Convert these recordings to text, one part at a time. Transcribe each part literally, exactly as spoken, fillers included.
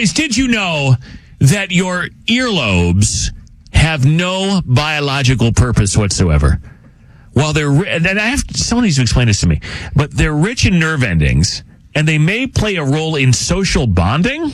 Guys, did you know that your earlobes have no biological purpose whatsoever? While they're, and I have, someone needs to explain this to me, but they're rich in nerve endings, and they may play a role in social bonding.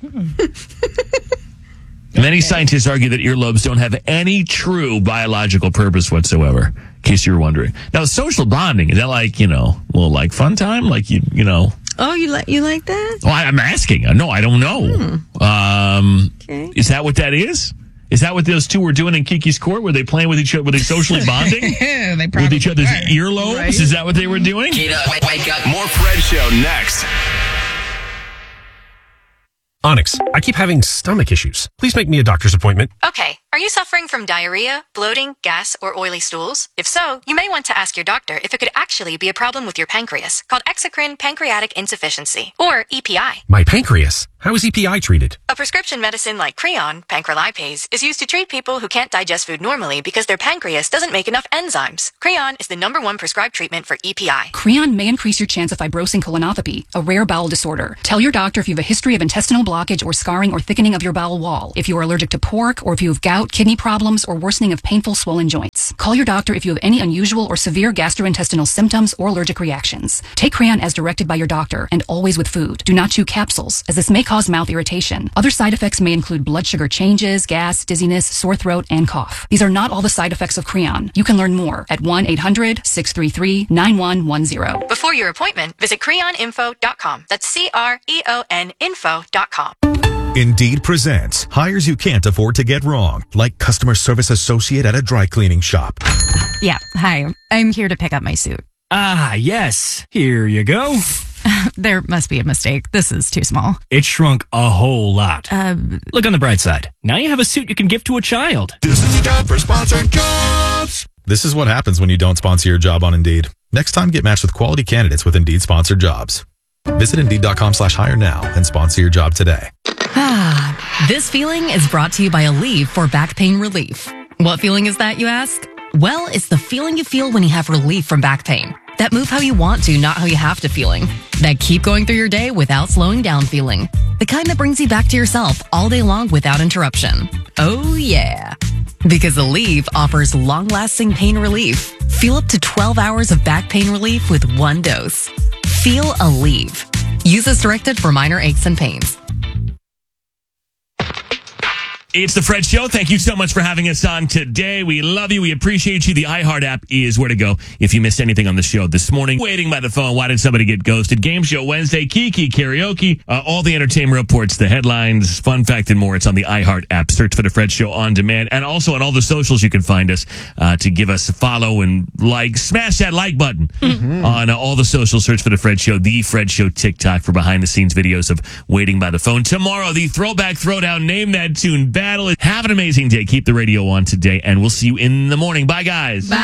Many scientists argue that earlobes don't have any true biological purpose whatsoever, in case you were wondering. Now, social bonding, is that like, you know, a little like fun time? Like, you you know... Oh, you like you like that? Well, I'm asking. No, I don't know. Hmm. Um, okay. Is that what that is? Is that what those two were doing in Kiki's Court? Were they playing with each other? Were they socially bonding? Yeah, they with each other's were. earlobes? Right. Is that what they were doing? Get up, wake, wake up. More Fred Show next. Onyx, I keep having stomach issues. Please make me a doctor's appointment. Okay, are you suffering from diarrhea, bloating, gas, or oily stools? If so, you may want to ask your doctor if it could actually be a problem with your pancreas, called exocrine pancreatic insufficiency, or E P I. My pancreas? How is E P I treated? A prescription medicine like Creon, pancrelipase, is used to treat people who can't digest food normally because their pancreas doesn't make enough enzymes. Creon is the number one prescribed treatment for E P I. Creon may increase your chance of fibrosing colonopathy, a rare bowel disorder. Tell your doctor if you have a history of intestinal blockage or scarring or thickening of your bowel wall, if you are allergic to pork, or if you have gout, kidney problems, or worsening of painful swollen joints. Call your doctor if you have any unusual or severe gastrointestinal symptoms or allergic reactions. Take Creon as directed by your doctor, and always with food. Do not chew capsules, as this may cause mouth irritation. Other side effects may include blood sugar changes, gas, dizziness, sore throat, and cough. These are not all the side effects of Creon. You can learn more at one eight hundred six three three nine one one zero. Before your appointment, visit creon info dot com. That's C R E O N info dot com. Indeed presents hires you can't afford to get wrong, like customer service associate at a dry cleaning shop. Yeah, hi. I'm here to pick up my suit. Ah, yes. Here you go. There must be a mistake. This is too small. It shrunk a whole lot. Uh, Look on the bright side. Now you have a suit you can give to a child. This is time for sponsored jobs. This is what happens when you don't sponsor your job on Indeed. Next time, get matched with quality candidates with Indeed sponsored jobs. Visit Indeed.com slash hire now and sponsor your job today. Ah, this feeling is brought to you by Aleve for back pain relief. What feeling is that, you ask? Well, it's the feeling you feel when you have relief from back pain. That move how you want to, not how you have to feeling. That keep going through your day without slowing down feeling. The kind that brings you back to yourself all day long without interruption. Oh, yeah. Because Aleve offers long-lasting pain relief. Feel up to twelve hours of back pain relief with one dose. Feel Aleve. Use as directed for minor aches and pains. It's the Fred Show. Thank you so much for having us on today. We love you. We appreciate you. The iHeart app is where to go if you missed anything on the show this morning. Waiting by the phone. Why did somebody get ghosted? Game Show Wednesday, Kiki, karaoke, uh, all the entertainment reports, the headlines, fun fact, and more. It's on the iHeart app. Search for the Fred Show on demand. And also on all the socials, you can find us uh, to give us a follow and like. Smash that like button mm-hmm. on uh, all the socials. Search for the Fred Show, the Fred Show TikTok for behind the scenes videos of Waiting by the Phone. Tomorrow, the Throwback Throwdown Name That Tune battle. Have an amazing day. Keep the radio on today, and we'll see you in the morning. Bye, guys. Bye.